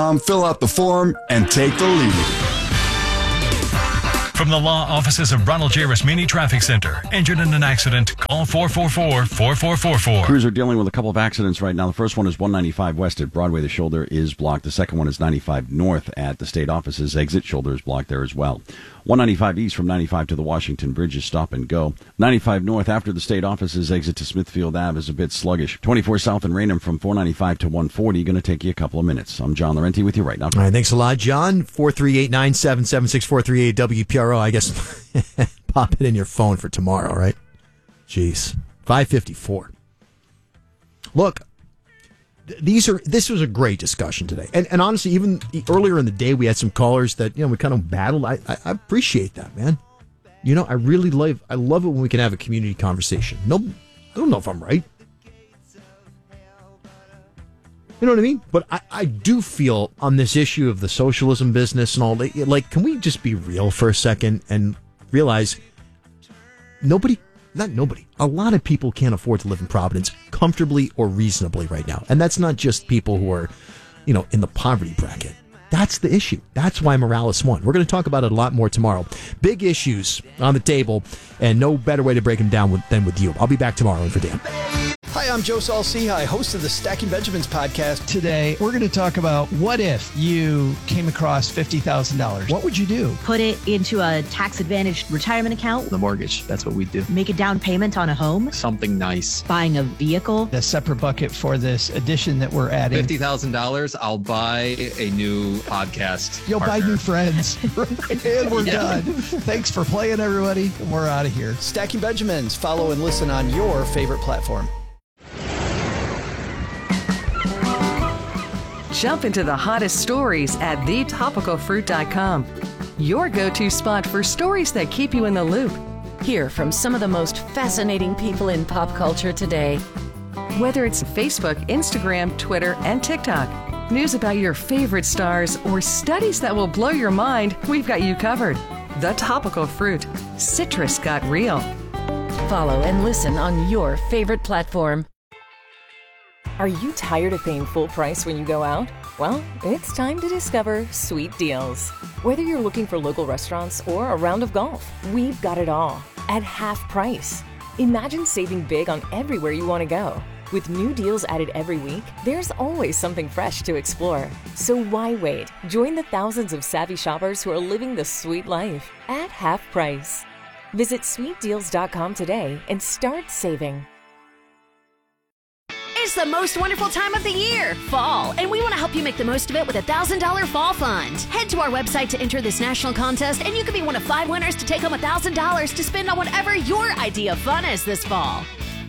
Fill out the form and take the lead. From the law offices of Ronald J. Rasmini Traffic Center. Injured in an accident? Call 444-4444. Crews are dealing with a couple of accidents right now. The first one is 195 west at Broadway. The shoulder is blocked. The second one is 95 north at the state offices. Exit shoulder is blocked there as well. 195 east from 95 to the Washington Bridge is stop and go. 95 north after the state offices exit to Smithfield Ave is a bit sluggish. 24 south in Raynham from 495 to 140. Going to take you a couple of minutes. I'm John Laurenti with you right now. All right, thanks a lot, John. 438-977-6438 WPRO. I guess pop it in your phone for tomorrow, right? Jeez. 554. Look, this was a great discussion today. And honestly, even earlier in the day, we had some callers that, we kind of battled. I appreciate that, man. I really love it when we can have a community conversation. No, I don't know if I'm right. You know what I mean? But I do feel on this issue of the socialism business and all that, can we just be real for a second and realize a lot of people can't afford to live in Providence comfortably or reasonably right now. And that's not just people who are, in the poverty bracket. That's the issue. That's why Morales won. We're going to talk about it a lot more tomorrow. Big issues on the table, and no better way to break them down than with you. I'll be back tomorrow and for Dan. Hi, I'm Joe Saul-Sehy, host of the Stacking Benjamins podcast. Today, we're going to talk about what if you came across $50,000? What would you do? Put it into a tax-advantaged retirement account. The mortgage, that's what we do. Make a down payment on a home. Something nice. Buying a vehicle. A separate bucket for this addition that we're adding. $50,000, I'll buy a new podcast. You'll partner. buy new friends. And we're done. Thanks for playing, everybody. We're out of here. Stacking Benjamins. Follow and listen on your favorite platform. Jump into the hottest stories at thetopicalfruit.com. Your go-to spot for stories that keep you in the loop. Hear from some of the most fascinating people in pop culture today. Whether it's Facebook, Instagram, Twitter, and TikTok, news about your favorite stars, or studies that will blow your mind, we've got you covered. The Topical Fruit. Citrus got real. Follow and listen on your favorite platform. Are you tired of paying full price when you go out? Well, it's time to discover Sweet Deals. Whether you're looking for local restaurants or a round of golf, we've got it all at half price. Imagine saving big on everywhere you want to go. With new deals added every week, there's always something fresh to explore. So why wait? Join the thousands of savvy shoppers who are living the sweet life at half price. Visit sweetdeals.com today and start saving. It's the most wonderful time of the year, fall, and we want to help you make the most of it with a $1,000 fall fund. Head to our website to enter this national contest, and you could be one of 5 winners to take home $1,000 to spend on whatever your idea of fun is this fall.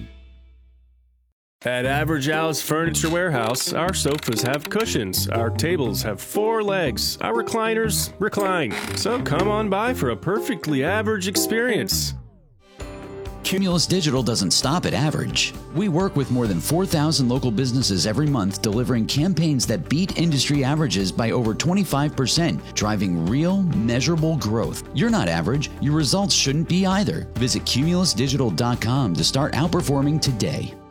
At Average Al's Furniture Warehouse, our sofas have cushions, our tables have 4 legs, our recliners recline. So come on by for a perfectly average experience. Cumulus Digital doesn't stop at average. We work with more than 4,000 local businesses every month, delivering campaigns that beat industry averages by over 25%, driving real, measurable growth. You're not average. Your results shouldn't be either. Visit cumulusdigital.com to start outperforming today.